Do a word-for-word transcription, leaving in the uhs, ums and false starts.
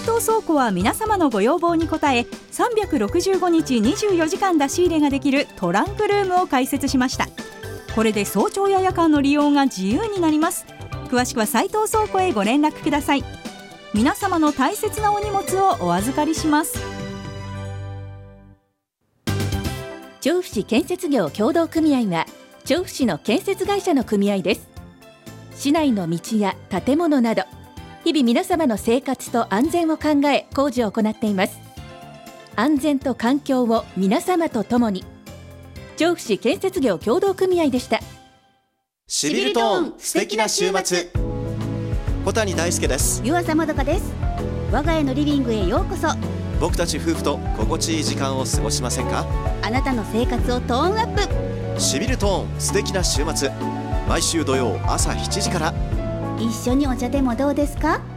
藤倉庫は皆様のご要望に応えさんびゃくろくじゅうごにちにじゅうよじかん出し入れができるトランクルームを開設しました。これで早朝や夜間の利用が自由になります。詳しくは斉藤倉庫へご連絡ください。皆様の大切なお荷物をお預かりします。 調布市建設業協同組合は調布市の建設会社の組合です。市内の道や建物など日々皆様の生活と安全を考え工事を行っています。安全と環境を皆様と共に。調布市建設業協同組合でした。 シビルトーン素敵な週末。小谷大輔です。 湯浅まどかです。我が家のリビングへようこそ。 僕たち夫婦と心地いい時間を過ごしませんか？ あなたの生活をトーンアップ。 シビルトーン素敵な週末、毎週土曜朝しちじから。 一緒にお茶でもどうですか？